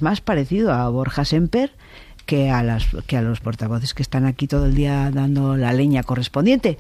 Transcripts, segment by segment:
más parecido a Borja Semper que a los portavoces que están aquí todo el día dando la leña correspondiente.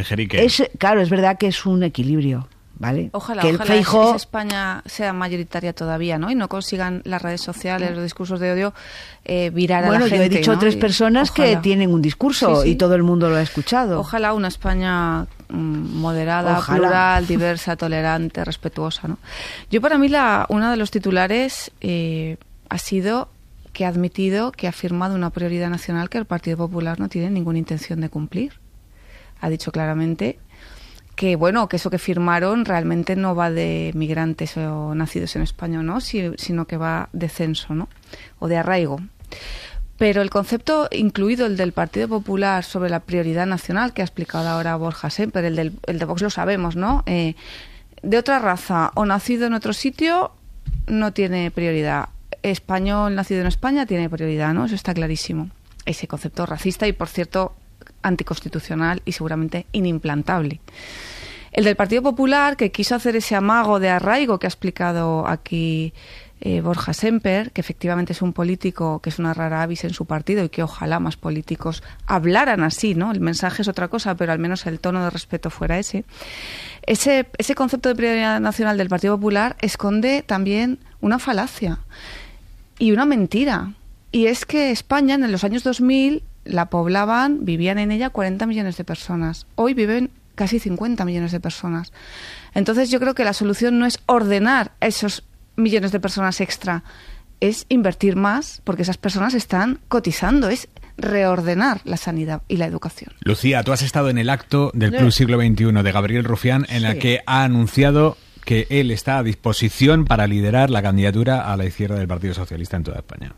Claro, es verdad que es un equilibrio, ¿vale? Ojalá Feijóo... España sea mayoritaria todavía, ¿no? Y no consigan las redes sociales, los discursos de odio virar a la gente. Bueno, yo he dicho, ¿no? 3 personas que tienen un discurso y todo el mundo lo ha escuchado. Ojalá una España moderada, plural, diversa, tolerante, respetuosa, ¿no? Yo, para mí, uno de los titulares ha sido que ha admitido, que ha firmado una prioridad nacional que el Partido Popular no tiene ninguna intención de cumplir. Ha dicho claramente que, bueno, que eso que firmaron realmente no va de migrantes o nacidos en España, ¿no? Sino que va de censo, ¿no? O de arraigo. Pero el concepto, incluido el del Partido Popular sobre la prioridad nacional, que ha explicado ahora Borja Semper, el de Vox lo sabemos, ¿no? De otra raza o nacido en otro sitio no tiene prioridad. Español nacido en España tiene prioridad, ¿no? Eso está clarísimo. Ese concepto racista y, por cierto, anticonstitucional y seguramente inimplantable. El del Partido Popular, que quiso hacer ese amago de arraigo que ha explicado aquí Borja Semper, que efectivamente es un político que es una rara avis en su partido y que ojalá más políticos hablaran así, ¿no? El mensaje es otra cosa, pero al menos el tono de respeto fuera ese. Ese concepto de prioridad nacional del Partido Popular esconde también una falacia y una mentira. Y es que España en los años 2000 vivían en ella 40 millones de personas. Hoy viven casi 50 millones de personas. Entonces yo creo que la solución no es ordenar esos millones de personas extra, es invertir más, porque esas personas están cotizando, es reordenar la sanidad y la educación. Lucía, tú has estado en el acto del Club Siglo XXI de Gabriel Rufián, en la que ha anunciado que él está a disposición para liderar la candidatura a la izquierda del Partido Socialista en toda España.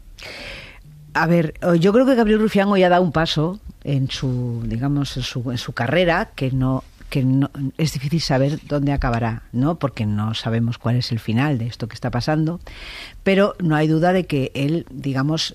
A ver, yo creo que Gabriel Rufián hoy ha dado un paso en su carrera que no es difícil saber dónde acabará, ¿no? Porque no sabemos cuál es el final de esto que está pasando, pero no hay duda de que él, digamos,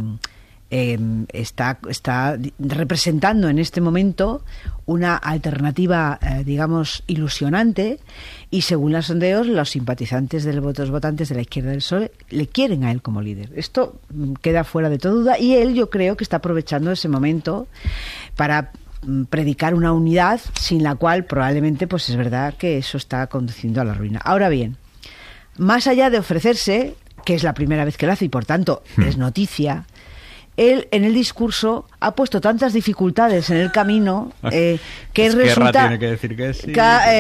está representando en este momento una alternativa, digamos, ilusionante, y según los sondeos, los simpatizantes los votantes de la izquierda del PSOE le quieren a él como líder. Esto queda fuera de toda duda, y él, yo creo que está aprovechando ese momento para predicar una unidad sin la cual probablemente, pues es verdad que eso está conduciendo a la ruina. Ahora bien, más allá de ofrecerse, que es la primera vez que lo hace y por tanto es noticia, él en el discurso ha puesto tantas dificultades en el camino que resulta tiene que decir que sí,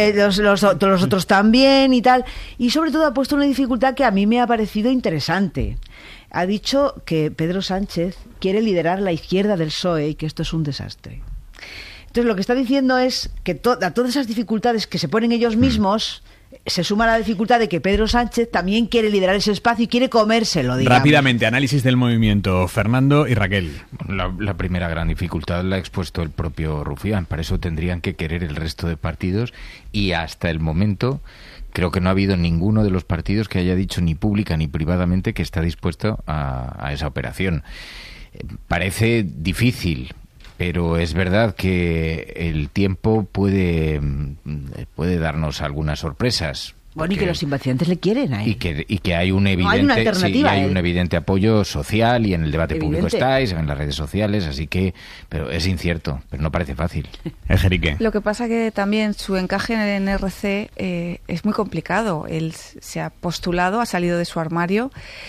los otros también y tal, y sobre todo ha puesto una dificultad que a mí me ha parecido interesante. Ha dicho que Pedro Sánchez quiere liderar la izquierda del PSOE y que esto es un desastre. Entonces lo que está diciendo es que a todas esas dificultades que se ponen ellos mismos se suma la dificultad de que Pedro Sánchez también quiere liderar ese espacio y quiere comérselo, digamos. Rápidamente, análisis del movimiento. Fernando y Raquel. La primera gran dificultad la ha expuesto el propio Rufián. Para eso tendrían que querer el resto de partidos, y hasta el momento creo que no ha habido ninguno de los partidos que haya dicho ni pública ni privadamente que está dispuesto a esa operación. Parece difícil, pero es verdad que el tiempo puede darnos algunas sorpresas. Bueno, y que los simpatizantes le quieren a él. Y que hay un evidente apoyo social, y en el debate público estáis, en las redes sociales, así que, pero es incierto, pero no parece fácil. Ejerique. Lo que pasa que también su encaje en RC es muy complicado. Él se ha postulado, ha salido de su armario.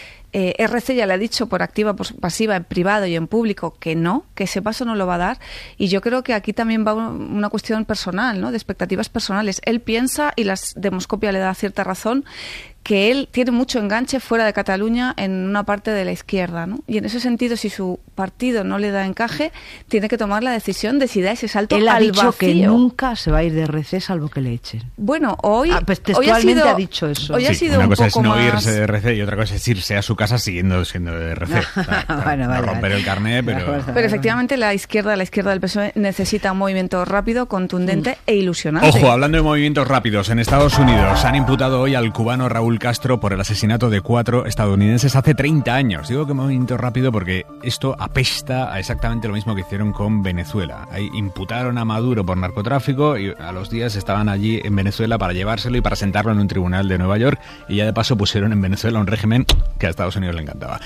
RC ya le ha dicho por activa, por pasiva, en privado y en público que no, que ese paso no lo va a dar, y yo creo que aquí también va una cuestión personal, ¿no? De expectativas personales. Él piensa, y la demoscopia le da cierta razón, que él tiene mucho enganche fuera de Cataluña en una parte de la izquierda, ¿no? Y en ese sentido, si su partido no le da encaje, tiene que tomar la decisión de si da ese salto al vacío. Él ha dicho que nunca se va a ir de RC salvo que le echen. Bueno, hoy textualmente ha dicho eso. Hoy ha sido una cosa es no irse de RC y otra cosa es irse a su casa siendo de RC. No romper el carné, pero efectivamente la izquierda del PSOE necesita un movimiento rápido, contundente e ilusionante. Ojo, hablando de movimientos rápidos, en Estados Unidos han imputado hoy al cubano Raúl Castro por el asesinato de 4 estadounidenses hace 30 años. Digo que movimiento rápido porque esto apesta a exactamente lo mismo que hicieron con Venezuela. Ahí imputaron a Maduro por narcotráfico y a los días estaban allí en Venezuela para llevárselo y para sentarlo en un tribunal de Nueva York, y ya de paso pusieron en Venezuela un régimen que a Estados Unidos le encantaba.